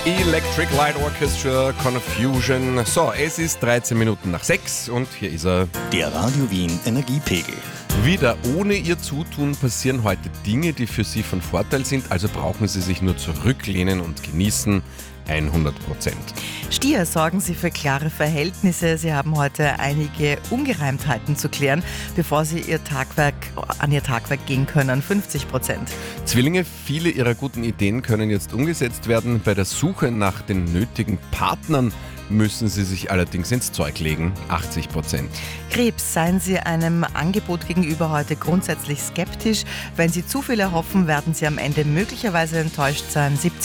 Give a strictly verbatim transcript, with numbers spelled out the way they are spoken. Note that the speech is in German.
Electric Light Orchestra, Confusion. So, es ist dreizehn Minuten nach sechs und hier ist er. Der Radio Wien Energiepegel. Wieder ohne Ihr Zutun passieren heute Dinge, die für Sie von Vorteil sind, also brauchen Sie sich nur zurücklehnen und genießen. hundert Prozent. Stier, sorgen Sie für klare Verhältnisse. Sie haben heute einige Ungereimtheiten zu klären, bevor Sie Ihr Tagwerk, an Ihr Tagwerk gehen können. fünfzig Prozent. Zwillinge, viele Ihrer guten Ideen können jetzt umgesetzt werden. Bei der Suche nach den nötigen Partnern müssen Sie sich allerdings ins Zeug legen. achtzig Prozent. Krebs, seien Sie einem Angebot gegenüber heute grundsätzlich skeptisch. Wenn Sie zu viel erhoffen, werden Sie am Ende möglicherweise enttäuscht sein. siebzig